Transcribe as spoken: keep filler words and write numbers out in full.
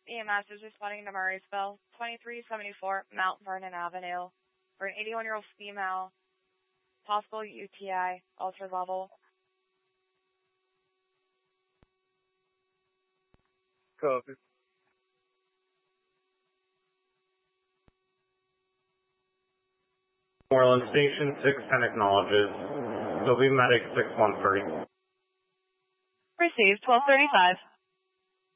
E M S is responding to Murraysville, twenty-three seventy-four Mount Vernon Avenue, for an eighty-one-year-old female, possible U T I, ultra level. Copy. Moreland Station six ten acknowledges. There'll be medic six one three. Received, twelve thirty-five.